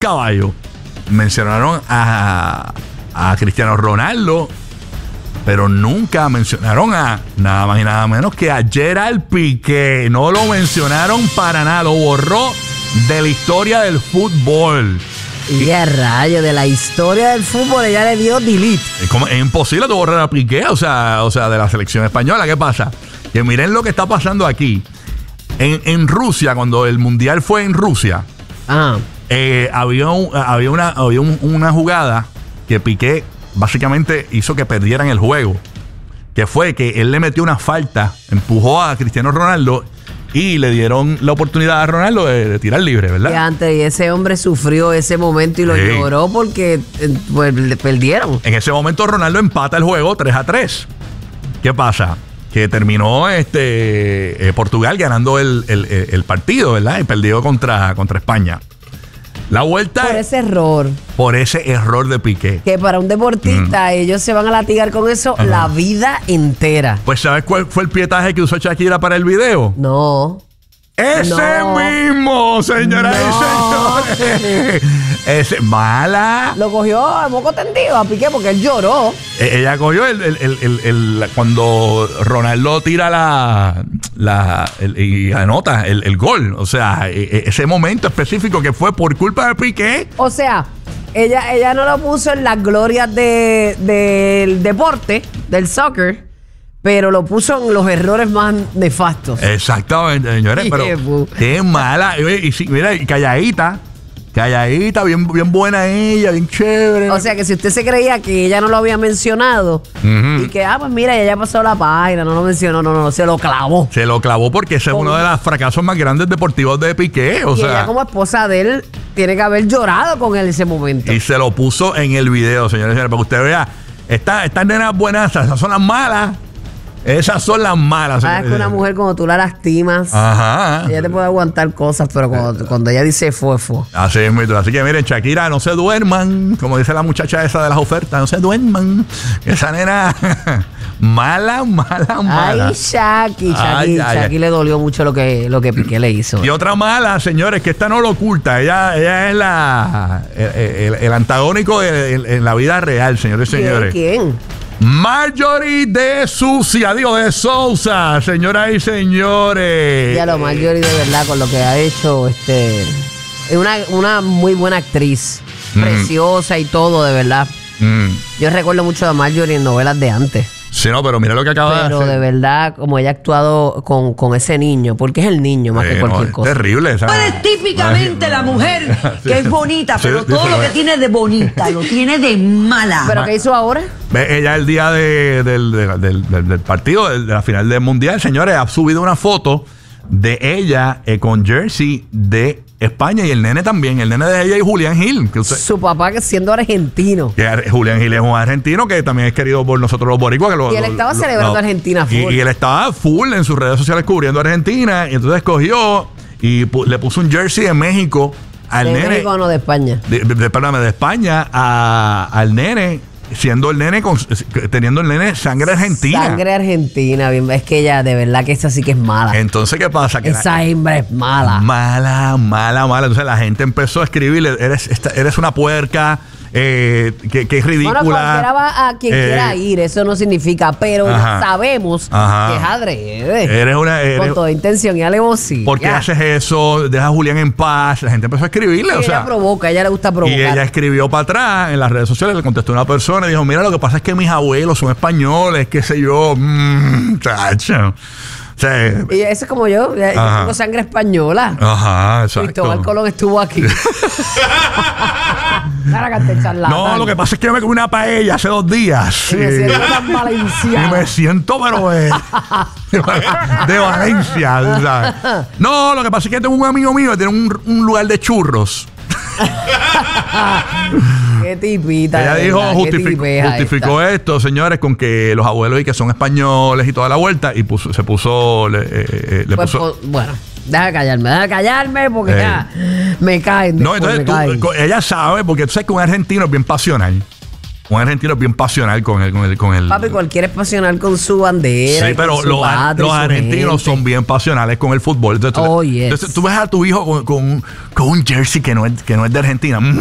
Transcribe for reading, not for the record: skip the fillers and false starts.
caballo. Mencionaron a Cristiano Ronaldo, pero nunca mencionaron a nada más y nada menos que a Gerard Piqué. No lo mencionaron para nada, lo borró de la historia del fútbol. Y a rayo, de la historia del fútbol ella le dio delete. Es imposible de borrar a Piqué, o sea, de la selección española. ¿Qué pasa? Que miren lo que está pasando aquí. En Rusia, cuando el mundial fue en Rusia, había una jugada que Piqué básicamente hizo que perdieran el juego. Que fue que él le metió una falta, empujó a Cristiano Ronaldo y le dieron la oportunidad a Ronaldo de tirar libre, ¿verdad? Y antes, y ese hombre sufrió ese momento y lo lloró porque pues, le perdieron. En ese momento Ronaldo empata el juego 3-3. ¿Qué pasa? Que terminó Portugal ganando el partido, ¿verdad? Y perdió contra España. La vuelta... Por ese error de Piqué. Que para un deportista ellos se van a latigar con eso la vida entera. Pues ¿sabes cuál fue el pietaje que usó Shakira para el video? No. ¡Ese mismo, señoras y señores! Ese, mala. Lo cogió a moco tendido a Piqué porque él lloró. Ella cogió cuando Ronaldo tira y anota el gol. O sea, ese momento específico que fue por culpa de Piqué. O sea, ella no lo puso en las glorias del deporte, del soccer, pero lo puso en los errores más nefastos. Exactamente, señores. Pero qué mala. Y sí, mira, calladita, bien buena ella, bien chévere. O sea que si usted se creía que ella no lo había mencionado y que, pues mira, ella pasó la página, no lo mencionó, no, se lo clavó. Se lo clavó porque ese es uno de los fracasos más grandes deportivos de Piqué. O sea, ella como esposa de él tiene que haber llorado con él ese momento. Y se lo puso en el video, señores y señores, para que usted vea, estas nenas buenas, esas son las malas. Esas son las malas. Sabes que una mujer cuando tú la lastimas, ella te puede aguantar cosas, pero cuando ella dice fue. Así es, muy duro. Así que miren, Shakira, no se duerman, como dice la muchacha esa de las ofertas, no se duerman. Esa nena mala. Ay, Shaki le dolió mucho lo que Piqué le hizo. Y otra mala, señores, que esta no lo oculta. Ella es el antagónico en la vida real, señores y señores. ¿Quién? Marjorie de Sousa, señoras y señores. Ya lo Marjorie de verdad con lo que ha hecho, es una muy buena actriz, preciosa y todo, de verdad. Yo recuerdo mucho a Marjorie en novelas de antes. Sí, no, pero mira lo que acaba de hacer. Pero de verdad, como ella ha actuado con ese niño, porque es el niño más que cualquier cosa. Terrible, ¿sabes? Tú eres típicamente la mujer que es bonita, pero todo lo que tiene de bonita lo tiene de mala. ¿Pero qué hizo ahora? Ella el día del partido, de la final del mundial, señores, ha subido una foto de ella con jersey de España y el nene también, el nene de ella y Julián Gil. Su papá que siendo argentino. Que Julián Gil es un argentino que también es querido por nosotros los boricuas. Y él estaba celebrando Argentina full. Y él estaba full en sus redes sociales cubriendo Argentina. Y entonces cogió y le puso un jersey de México al nene. ¿De México o no de España? De España al nene. Teniendo el nene sangre argentina. Sangre argentina, bien. Es que ella, de verdad que esa sí que es mala. Entonces, ¿qué pasa? Que esa hembra es mala. Mala. Entonces la gente empezó a escribirle, eres una puerca, que es ridícula. Bueno, cualquiera va a quien quiera ir, eso no significa, pero sabemos que es adrede. Con toda intención y alevosía. ¿Por qué haces eso? Deja a Julián en paz. La gente empezó a escribirle. Ella provoca, a ella le gusta provocar. Y ella escribió para atrás en las redes sociales, le contestó a una persona y dijo, mira, lo que pasa es que mis abuelos son españoles, qué sé yo, chacho. Sí. Y eso es como yo tengo sangre española. Exacto. Cristóbal Colón estuvo aquí. No, lo que pasa es que yo me comí una paella hace 2 días. Y me siento tan valenciano. Y me siento, pero de Valencia, ¿sabes? No, lo que pasa es que tengo un amigo mío que tiene un lugar de churros. Qué tipita. Ella dijo, justificó esto, señores, con que los abuelos y que son españoles y toda la vuelta, y se puso. Bueno, deja callarme porque ya me caen. No, entonces ella sabe, porque tú sabes que un argentino es bien pasional. Un argentino es bien pasional con el. Papi, cualquiera es pasional con su bandera. Sí, pero los argentinos son bien pasionales con el fútbol. Entonces, entonces tú ves a tu hijo con un jersey que no es de Argentina.